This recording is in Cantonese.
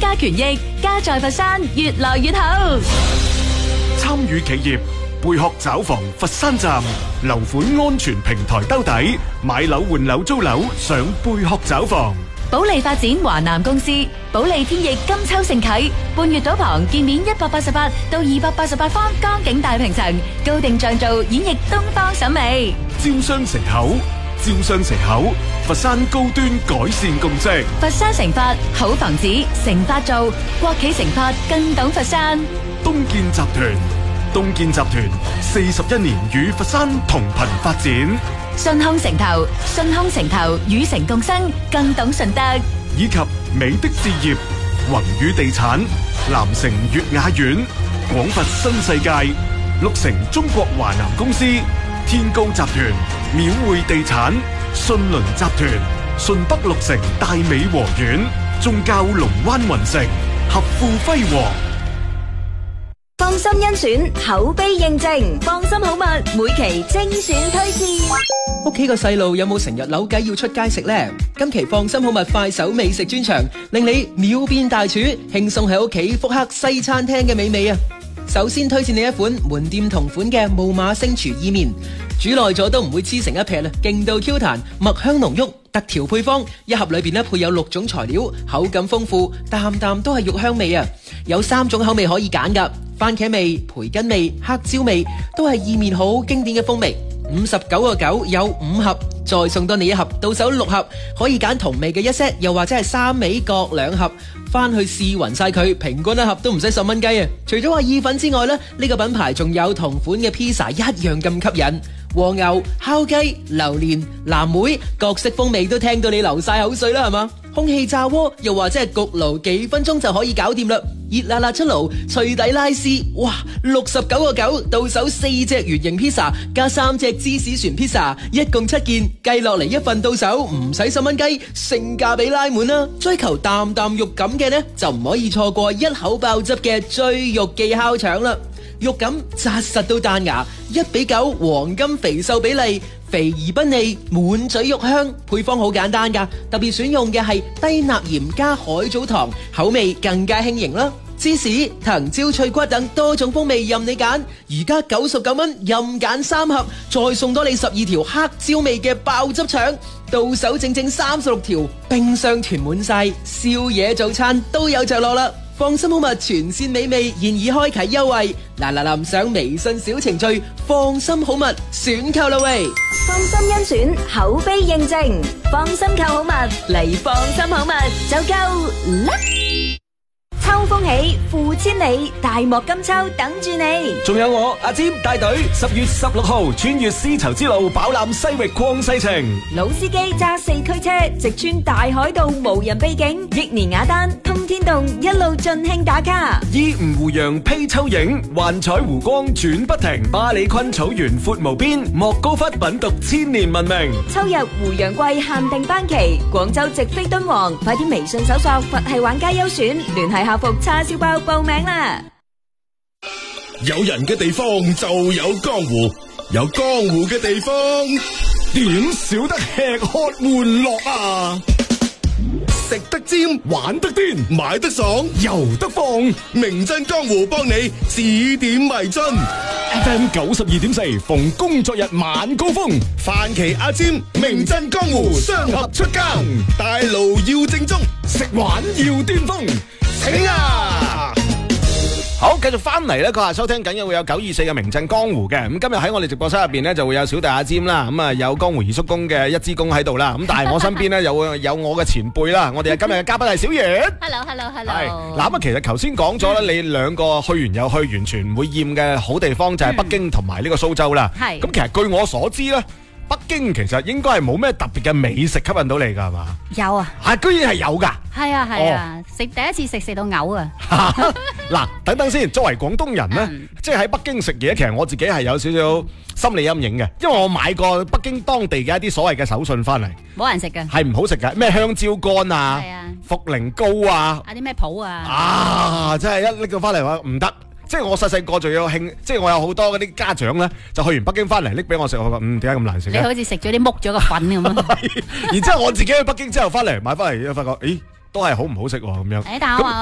家權益，家在佛山越來越好。 參與企業貝殼找房佛山站樓款安全平台兜底，買樓換樓租樓上貝殼找房。 保利發展華南公司，保利天翼金秋盛啟，半月島旁建面188到288方江景大平層，高定像造演繹東方審美。 招商蛇口，佛山高端改善共識。 佛山成發好房子，成發造，國企成發更懂佛山。 東建集團41年與佛山同頻發展。 順康城投與城共生，更懂順德。 以及美的置業、宏宇地產、南城悅雅苑、廣佛新世界、綠城中國華南公司、天高集團、廟匯地產、信倫集團、順北綠城大美和苑、宗教龍灣雲城、合富輝煌。 放心甄選，口碑認證，放心好物，每期精選推薦。 屋企個細路有冇成日扭計要出街食呢？今期放心好物快手美食專場，令你秒變大廚，輕鬆喺屋企復刻西餐廳嘅美味啊！首先推薦你一款門店同款嘅霧馬星廚意麵，煮耐咗都唔會黐成一劈啦，勁到 Q 彈，麥香濃郁，特調配方，一盒裏邊配有6種材料，口感豐富，啖啖都係肉香味啊！有3種口味可以揀噶，番茄味、培根味、黑椒味，都係意麵好經典嘅風味。59.9有5盒，再送多你一盒，到手6盒，可以揀同味嘅一 set， 又或者係3味各2盒，翻去試勻晒佢，平均一盒都唔使10蚊雞啊！除咗話意粉之外呢，呢個品牌仲有同款嘅披薩一樣咁吸引，和牛、烤雞、榴蓮、藍莓，各式風味都聽到你流晒口水啦，係嘛？空氣炸鍋又或者係焗爐，幾分鐘就可以搞掂啦！熱辣辣出爐，脆底拉絲，哇！69.9到手4隻圓形披薩，加3隻芝士船披薩，一共7件，計落嚟一份到手唔使10蚊雞，性價比拉滿啦！追求啖啖肉感嘅呢，就唔可以錯過一口爆汁嘅醉肉記烤腸啦！肉感紮實到彈牙，1:9黃金肥瘦比例，肥而不膩，滿嘴肉香。配方好簡單噶，特別選用嘅係低鈉鹽加海藻糖，口味更加輕盈啦。芝士、藤椒、脆骨等多種風味任你揀，而家99蚊任揀3盒，再送多你12條黑椒味嘅爆汁腸，到手整整36條，冰箱囤滿晒，宵夜早餐都有着落啦！放心好物全線美味現已開啟優惠，嗱上微信小程序放心好物選購啦喂！ 放心甄選，口碑認證，放心購好物嚟放心好物就夠啦！秋風起，富千里，大漠金秋等住你。 仲有我阿占帶隊10月16號穿越絲綢之路，飽覽西域曠世情。 老司機揸4驅車，直穿大海道無人秘境，益年雅丹通天洞，一路盡興打卡。 依吳湖洋披秋影，幻彩湖光轉不停。巴里坤草原闊無邊，莫高窟品讀千年文明。 秋日湖洋季限定班期，廣州直飛敦煌，快啲微信搜索佛系玩家優選，聯繫客服叉燒包報名啦！ 有人嘅地方就有江湖，有江湖嘅地方點少得吃喝玩樂啊！食得尖，玩得癲，買得爽，遊得放，名震江湖幫你指點迷津。FM 92.4，逢工作日晚高峰，范琪阿尖，名震江湖，雙合出更，大路要正宗，食玩要巔峰，請啊！ 好，繼續翻嚟咧，佢話收聽緊嘅會有924嘅名震江湖嘅。咁今日喺我哋直播室入邊咧，就會有小弟阿尖啦，咁啊有江湖二叔公嘅一支公喺度啦。咁但係我身邊咧有我嘅前輩啦。我哋今日嘅嘉賓係小月。 Hello。 係嗱，咁啊其實頭先講咗咧，你兩個去完又去，完全唔會厭嘅好地方就係北京同埋呢個蘇州啦。係。咁其實據我所知咧，北京其實應該係冇咩特別嘅美食吸引到你㗎，係嘛？ 有啊。 居然係有㗎。係啊，第一次食到嘔啊！ 嗱，等先，作為廣東人咧，即係喺北京食嘢，其實我自己係有少少心理陰影嘅，因為我買過北京當地嘅一啲所謂嘅手信翻嚟， 冇人食嘅， 係唔好食嘅，咩香蕉乾啊，茯苓糕啊， 啲咩鋪啊， 真係一拎到翻嚟話唔得。即係我細個仲要即係我有好多嗰啲家長咧，就去完北京翻嚟拎俾我食，我話點解咁難食？ 你好似食咗啲剝咗個粉咁啊！ 然之後我自己去北京之後翻嚟買翻嚟，發覺咦都係好唔好食喎咁樣。 但係我話